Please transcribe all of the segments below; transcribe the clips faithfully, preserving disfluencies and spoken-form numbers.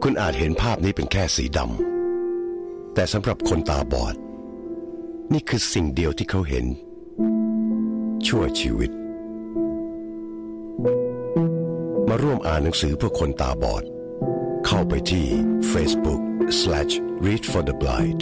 คุณอาจเห็นภาพนี้เป็นแค่สีดำแต่สำหรับคนตาบอดนี่คือสิ่งเดียวที่เขาเห็นชั่วชีวิตมาร่วมอ่านหนังสือเพื่อคนตาบอดเข้าไปที่ Facebook slash read for the blind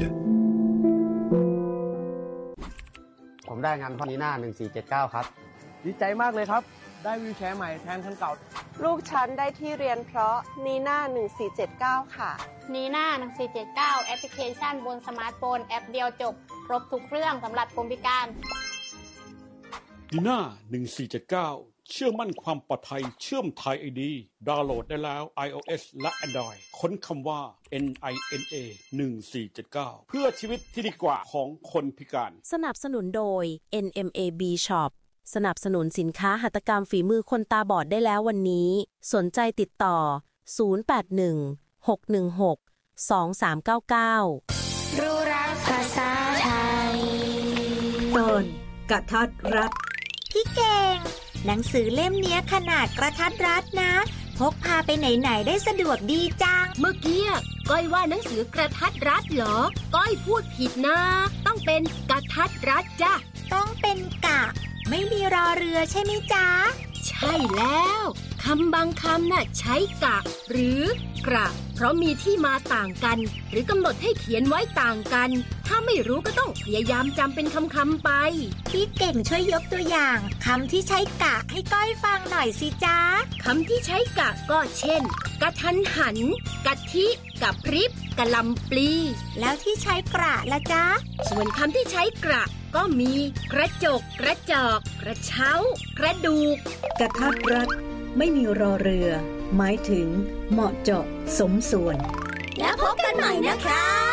ผมได้งานพ่อนีน่าหนึ่งสี่เจ็ดเก้าครับดีใจมากเลยครับได้วีลแชร์ใหม่แทนคันเก่าลูกฉันได้ที่เรียนเพราะนีน่าหนึ่งสี่เจ็ดเก้าค่ะนีน่าหนึ่งสี่เจ็ดเก้าแอปพลิเคชันบนสมาร์ทโฟนแอปเดียวจบครบทุกเรื่องสำหรับคนพิการนีน่าหนึ่งสี่เจ็ดเก้าเชื่อมั่นความปลอดภัยเชื่อมไทย ไอ ดี ดาวน์โหลดได้แล้ว iOS และ Android ค้นคำว่า เอ็น ไอ เอ็น เอ หนึ่งสี่เจ็ดเก้า เพื่อชีวิตที่ดีกว่าของคนพิการสนับสนุนโดย เอ็น เอ็ม เอ บี Shop สนับสนุนสินค้าหัตถกรรมฝีมือคนตาบอดได้แล้ววันนี้สนใจติดต่อศูนย์ แปด หนึ่ง หก หนึ่ง หก สอง สาม เก้า เก้ารู้รักภาษาไทยตอนกระทัดรัดพี่เก่งหนังสือเล่มเนี้ยขนาดกระทัดรัดนะพกพาไปไหนๆได้สะดวกดีจังเมื่อกี้ก้อยว่าหนังสือกระทัดรัดเหรอก้อยพูดผิดนะต้องเป็นกระทัดรัดจ้ะต้องเป็นกะไม่มีรอเรือใช่ไหมจ๊ะใช่แล้วคำบางคำน่ะใช้กะหรือกระเพราะมีที่มาต่างกันหรือกำหนดให้เขียนไว้ต่างกันถ้าไม่รู้ก็ต้องพยายามจำเป็นคำๆไปพี่เก่งช่วยยกตัวอย่างคำที่ใช้กะให้ก้อยฟังหน่อยสิจ๊ะคำที่ใช้กะก็เช่นกะทันหันกะทิกะพริบกะลำปลีแล้วที่ใช้กระล่ะจ๊ะส่วนคำที่ใช้กระก็มีกระจกกระจอกกระเช้ากระดูกกระทัดรัดไม่มีรอเรือหมายถึงเหมาะเจาะสมส่วนแล้วพบกันใหม่นะครับ